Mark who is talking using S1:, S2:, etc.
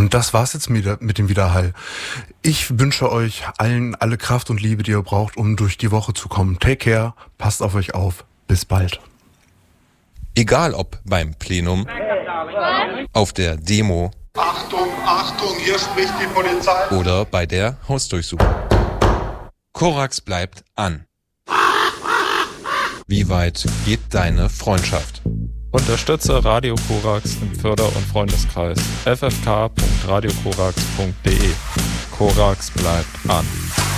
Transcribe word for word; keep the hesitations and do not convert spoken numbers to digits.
S1: Und das war's jetzt mit, mit dem Widerhall. Ich wünsche euch allen alle Kraft und Liebe, die ihr braucht, um durch die Woche zu kommen. Take care, passt auf euch auf. Bis bald.
S2: Egal ob beim Plenum, auf der Demo,
S3: Achtung, Achtung, hier spricht die Polizei.
S2: Oder bei der Hausdurchsuchung. Korax bleibt an. Wie weit geht deine Freundschaft?
S4: Unterstütze Radio Korax im Förder- und Freundeskreis f f k punkt radio korax punkt d e. Korax bleibt an.